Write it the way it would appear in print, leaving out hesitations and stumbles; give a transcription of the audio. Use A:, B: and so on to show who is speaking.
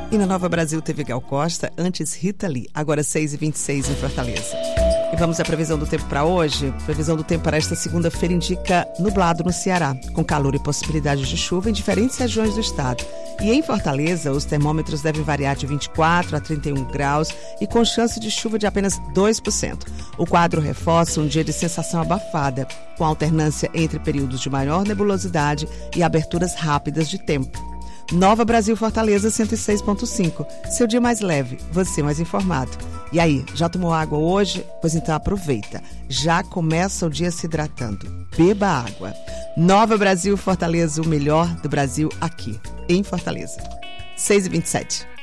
A: E na Nova Brasil TV Gal Costa, antes Rita Lee, agora 6h26 em Fortaleza. E vamos à previsão do tempo para hoje. Previsão do tempo para esta segunda-feira indica nublado no Ceará, com calor e possibilidade de chuva em diferentes regiões do estado. E em Fortaleza, os termômetros devem variar de 24 a 31 graus e com chance de chuva de apenas 2%. O quadro reforça um dia de sensação abafada, com alternância entre períodos de maior nebulosidade e aberturas rápidas de tempo. Nova Brasil Fortaleza 106.5. Seu dia mais leve, você mais informado. E aí, já tomou água hoje? Pois então aproveita. Já começa o dia se hidratando. Beba água. Nova Brasil Fortaleza, o melhor do Brasil aqui, em Fortaleza. 6h27.